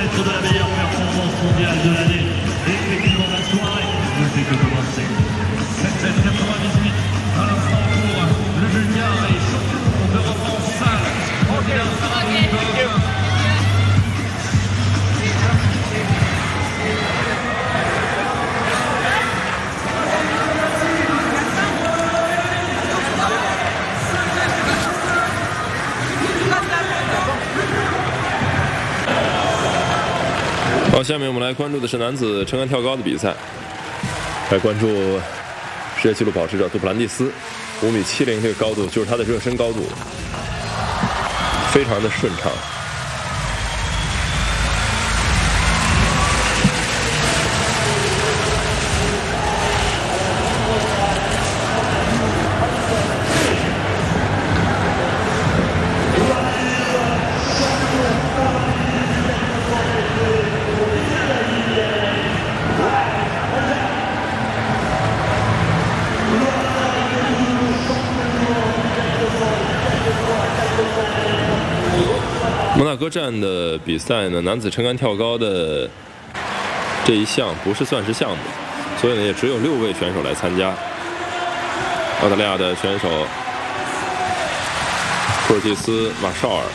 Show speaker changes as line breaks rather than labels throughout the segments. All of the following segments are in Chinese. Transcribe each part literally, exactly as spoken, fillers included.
peut-être de la meilleure performance mondiale de l'année. Effectivement, la soirée ne fait que commencer. sept sept quatre-vingt-dix-huit à l'instant pour le Bulgare et champion d'Europe en salle. Okay.
好，下面我们来关注的是男子撑杆跳高的比赛。来关注世界纪录保持者杜普兰蒂斯，五米七零这个高度就是他的热身高度，非常的顺畅。摩纳哥站的比赛呢，男子撑杆跳高的这一项不是算是项目，所以呢也只有六位选手来参加。澳大利亚的选手库尔蒂斯·马绍尔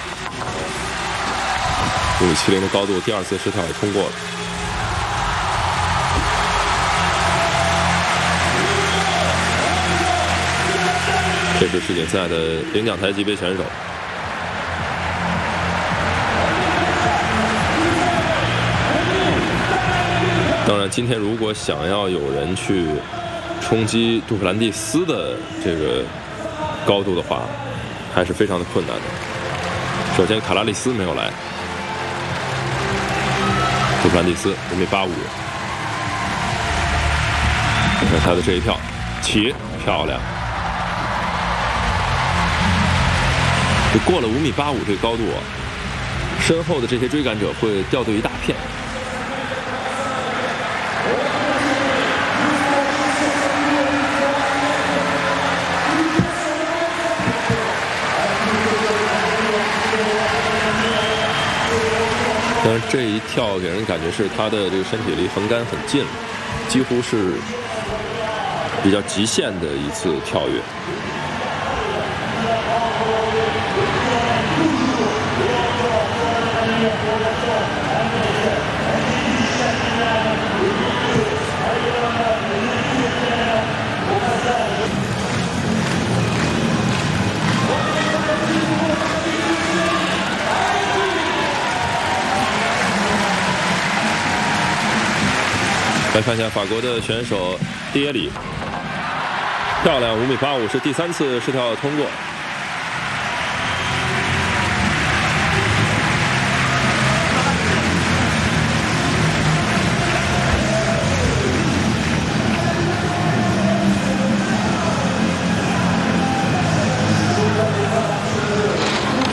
五米七零的高度，第二次试跳也通过了。这是世锦赛的领奖台级别选手。 当然，今天如果想要有人去冲击杜普兰蒂斯的这个高度的话，还是非常的困难的。首先，卡拉利斯没有来，杜普兰蒂斯五米八五，看看他的这一跳，起漂亮，就过了五米八五这个高度啊，身后的这些追赶者会掉队一大片。 但是这一跳给人感觉是他的这个身体离横杆很近了，几乎是比较极限的一次跳跃。来看一下法国的选手迪耶里，漂亮，五米八五是第三次试跳通过。